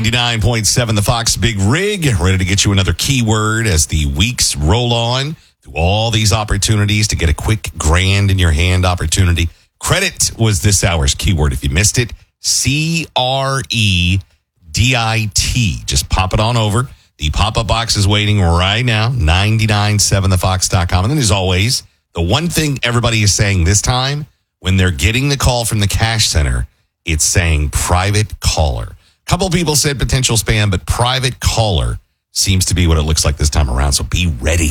99.7 The Fox Big Rig, ready to get you another keyword as the weeks roll on through all these opportunities to get a quick grand in your hand opportunity. Credit was this hour's keyword. If you missed it, CREDIT. Just pop it on over. The pop-up box is waiting right now, 997thefox.com. And then as always, the one thing everybody is saying this time, when they're getting the call from the cash center, it's saying private caller. A couple people said potential spam, but private caller seems to be what it looks like this time around. So be ready.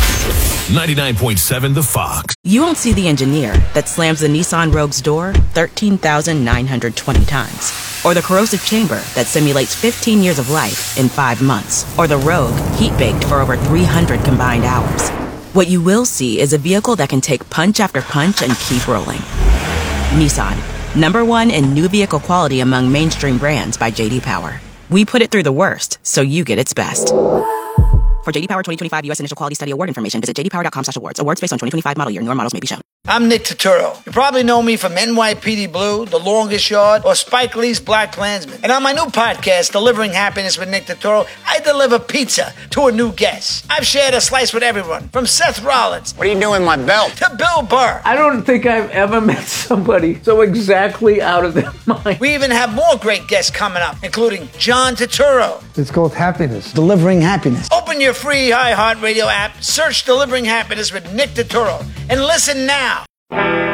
99.7 The Fox. You won't see the engineer that slams the Nissan Rogue's door 13,920 times. Or the corrosive chamber that simulates 15 years of life in 5 months. Or the Rogue heat-baked for over 300 combined hours. What you will see is a vehicle that can take punch after punch and keep rolling. Nissan. #1 in new vehicle quality among mainstream brands by J.D. Power. We put it through the worst, so you get its best. For J.D. Power 2025 U.S. Initial Quality Study Award information, visit jdpower.com/awards. Awards based on 2025 model year. Newer models may be shown. I'm Nick Turturro. You probably know me from NYPD Blue, The Longest Yard, or Spike Lee's Black Klansman. And on my new podcast, Delivering Happiness with Nick Turturro, I deliver pizza to a new guest. I've shared a slice with everyone, from Seth Rollins. What are you doing, my belt? To Bill Burr. I don't think I've ever met somebody so exactly out of their mind. We even have more great guests coming up, including John Turturro. It's called Happiness. Delivering Happiness. Open your free iHeartRadio app, search Delivering Happiness with Nick Turturro, and listen now.